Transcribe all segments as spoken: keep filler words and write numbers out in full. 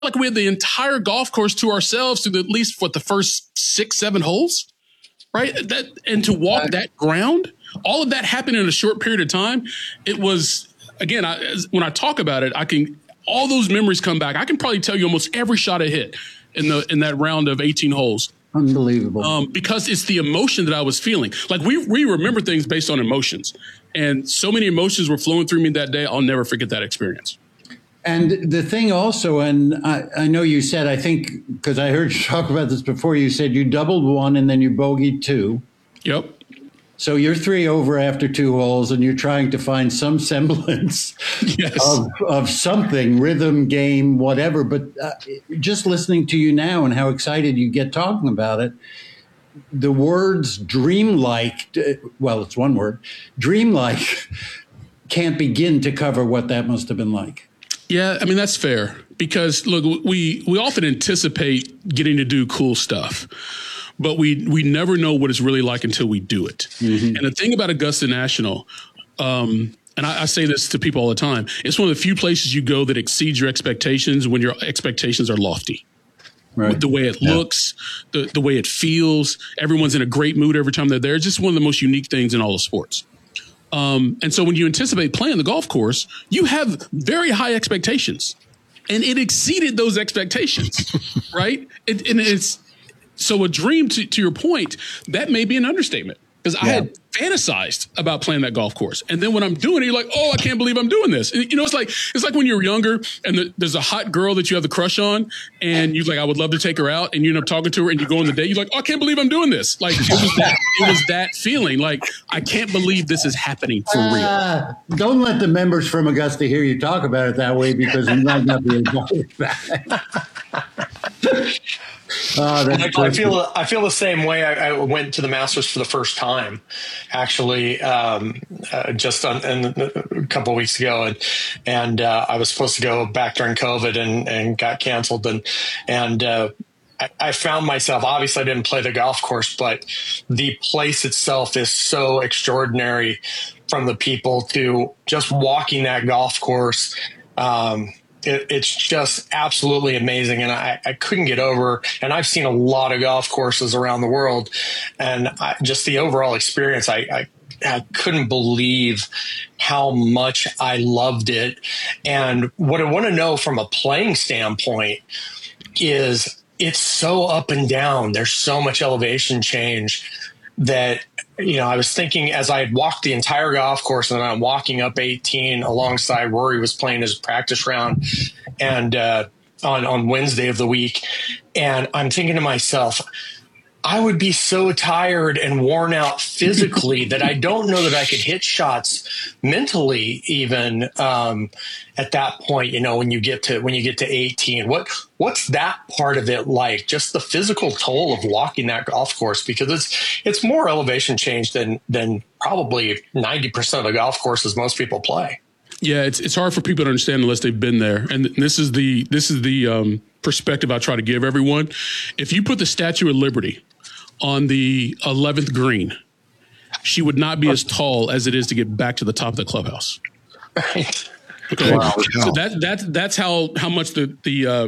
like we had the entire golf course to ourselves through the, at least what the first six, seven holes, right? That and to walk that ground, all of that happened in a short period of time. It was, again, I, when I talk about it, I can all those memories come back. I can probably tell you almost every shot I hit in the in that round of eighteen holes. Unbelievable. Um, because it's the emotion that I was feeling. Like we we remember things based on emotions, and so many emotions were flowing through me that day. I'll never forget that experience. And the thing also, and I, I know you said, I think, because I heard you talk about this before, you said you doubled one and then you bogeyed two. Yep. So you're three over after two holes and you're trying to find some semblance yes. of, of something, rhythm, game, whatever. But uh, just listening to you now and how excited you get talking about it, the words dreamlike, well, it's one word, dreamlike can't begin to cover what that must have been like. Yeah, I mean, that's fair because, look, we we often anticipate getting to do cool stuff, but we we never know what it's really like until we do it. Mm-hmm. And the thing about Augusta National, um, and I, I say this to people all the time, it's one of the few places you go that exceeds your expectations when your expectations are lofty. Right. The way it yeah. looks, the, the way it feels, everyone's in a great mood every time they're there. It's just one of the most unique things in all of sports. Um, and so when you anticipate playing the golf course, you have very high expectations, and it exceeded those expectations, right? It, and it's so a dream, to, to your point, that may be an understatement because yeah. I had fantasized about playing that golf course. And then when I'm doing it, you're like, oh, I can't believe I'm doing this. And, you know, it's like it's like when you're younger and the, there's a hot girl that you have the crush on and you're like, I would love to take her out. And you end up talking to her and you go on the date. You're like, oh, I can't believe I'm doing this. Like it was that, it was that feeling. Like, I can't believe this is happening for real. Uh, don't let the members from Augusta hear you talk about it that way because you might not be involved back. Oh, I, I feel I feel the same way. I, I went to the Masters for the first time, actually, um, uh, just on, in, a couple of weeks ago, and and uh, I was supposed to go back during COVID and, and got canceled, and and uh, I, I found myself. Obviously, I didn't play the golf course, but the place itself is so extraordinary. From the people to just walking that golf course. Um, It, it's just absolutely amazing. And I, I couldn't get over, and I've seen a lot of golf courses around the world, and I, just the overall experience, I, I, I couldn't believe how much I loved it. And what I want to know from a playing standpoint is it's so up and down. There's so much elevation change that, you know, I was thinking as I had walked the entire golf course and I'm walking up eighteen alongside Rory was playing his practice round and uh, on, on Wednesday of the week. And I'm thinking to myself, I would be so tired and worn out physically that I don't know that I could hit shots mentally even um, at that point, you know, when you get to when you get to eighteen. What what's that part of it like? Just the physical toll of walking that golf course, because it's it's more elevation change than than probably ninety percent of the golf courses most people play. Yeah, it's it's hard for people to understand unless they've been there. And this is the this is the um, perspective I try to give everyone. If you put the Statue of Liberty on the eleventh green, she would not be as tall as it is to get back to the top of the clubhouse. Right. Okay. Wow. So that that that's how how much the the uh,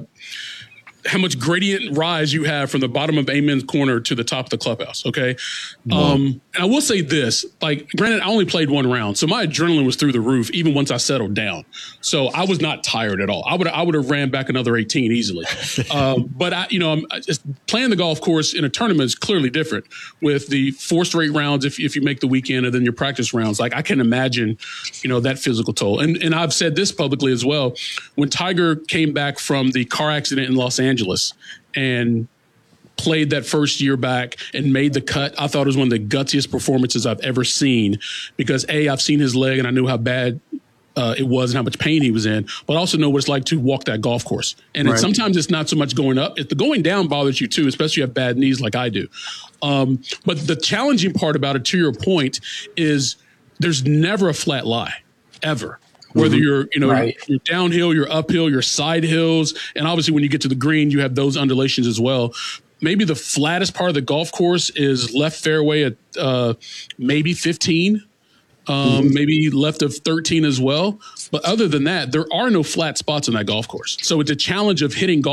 how much gradient rise you have from the bottom of Amen's corner to the top of the clubhouse. Okay. Wow. Um, and I will say this, like, granted, I only played one round, so my adrenaline was through the roof, even once I settled down. So I was not tired at all. I would, I would have ran back another eighteen easily. um, but I, you know, I'm just playing the golf course in a tournament is clearly different with the four straight rounds. If, if you make the weekend and then your practice rounds, like I can imagine, you know, that physical toll. And, and I've said this publicly as well. When Tiger came back from the car accident in Los Angeles and played that first year back and made the cut, I thought it was one of the gutsiest performances I've ever seen because A, I've seen his leg and I knew how bad uh, it was and how much pain he was in, but I also know what it's like to walk that golf course. And right. it, sometimes it's not so much going up. If the going down bothers you too, especially if you have bad knees like I do. Um, but the challenging part about it, to your point, is there's never a flat lie, ever. Whether you're, you know, right. you're downhill, you're uphill, you're side hills. And obviously when you get to the green, you have those undulations as well. Maybe the flattest part of the golf course is left fairway at uh, maybe fifteen. um, mm-hmm. maybe left of thirteen as well. But other than that, there are no flat spots on that golf course. So it's a challenge of hitting golf